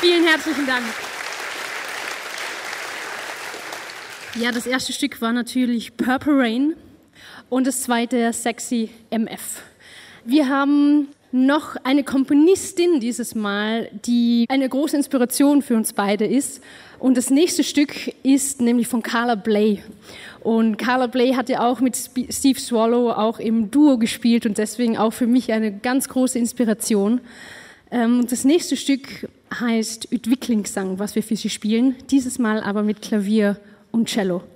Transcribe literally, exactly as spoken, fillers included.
Vielen herzlichen Dank. Ja, das erste Stück war natürlich Purple Rain und das zweite Sexy M F. Wir haben noch eine Komponistin dieses Mal, die eine große Inspiration für uns beide ist. Und das nächste Stück ist nämlich von Carla Bley. Und Carla Bley hat ja auch mit Steve Swallow auch im Duo gespielt und deswegen auch für mich eine ganz große Inspiration. Und das nächste Stück heißt Utviklingsang, was wir für sie spielen, dieses Mal aber mit Klavier und Cello.